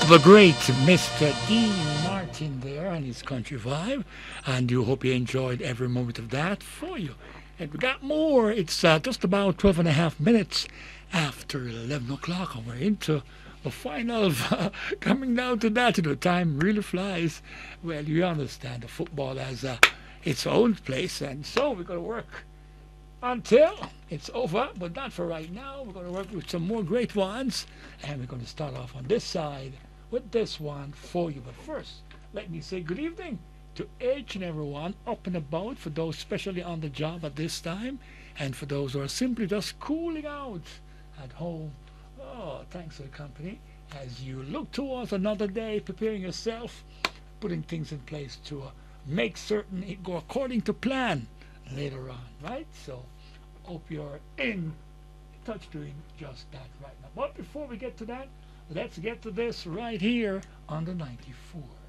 The great Mr. Dean Martin there and his country vibe, and you hope you enjoyed every moment of that for you. And we got more. It's just about 12 and a half minutes after 11 o'clock, and we're into the final. Coming down to that, time really flies. Well, you understand the football has its own place, and so we're going to work until it's over, but not for right now. We're going to work with some more great ones, and we're going to start off on this side with this one for you. But first, let me say good evening to each and everyone up and about, for those especially on the job at this time, and for those who are simply just cooling out at home. Oh, thanks for the company as you look towards another day, preparing yourself, putting things in place to make certain it go according to plan later on, right? So hope you're in touch doing just that right now. But before we get to that, let's get to this right here on the 94.